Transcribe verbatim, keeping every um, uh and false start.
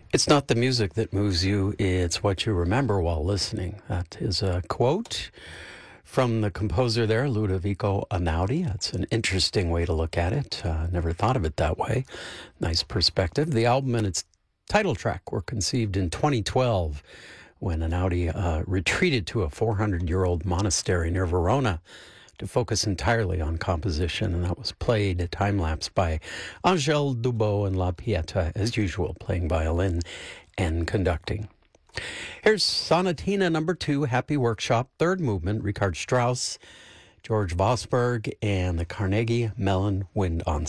It's not the music that moves you, it's what you remember while listening. That is a quote from the composer there, Ludovico Einaudi. That's an interesting way to look at it. Uh, never thought of it that way. Nice perspective. The album and its title track were conceived in twenty twelve when Einaudi uh, retreated to a four hundred year old monastery near Verona to focus entirely on composition, and that was played at time-lapse by Angèle Dubot and La Pieta, as usual, playing violin and conducting. Here's Sonatina number two, Happy Workshop, third movement, Richard Strauss, George Vosburgh, and the Carnegie Mellon Wind Ensemble.